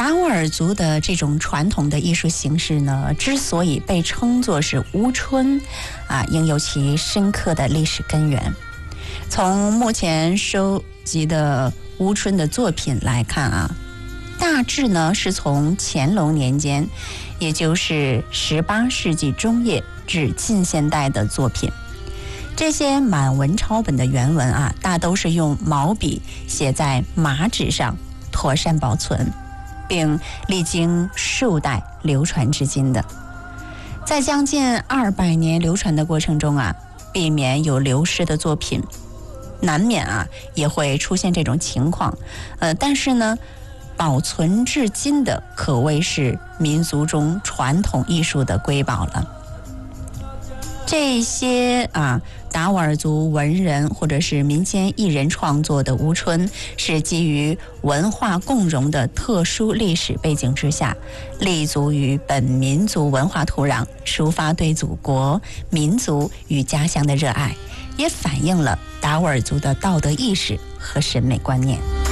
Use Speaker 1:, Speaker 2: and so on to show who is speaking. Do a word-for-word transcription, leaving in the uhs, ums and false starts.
Speaker 1: 达斡尔族的这种传统的艺术形式呢，之所以被称作是乌春啊，应有其深刻的历史根源。从目前收集的乌春的作品来看啊，大致呢是从乾隆年间，也就是十八世纪中叶至近现代的作品。这些满文抄本的原文啊，大都是用毛笔写在麻纸上，妥善保存，并历经数代流传至今的。在将近二百年流传的过程中啊，避免有流失的作品，难免啊也会出现这种情况。呃，但是呢，保存至今的可谓是民族中传统艺术的瑰宝了。这些啊达斡尔族文人或者是民间艺人创作的乌春，是基于文化共融的特殊历史背景之下，立足于本民族文化土壤，抒发对祖国、民族与家乡的热爱，也反映了达斡尔族的道德意识和审美观念。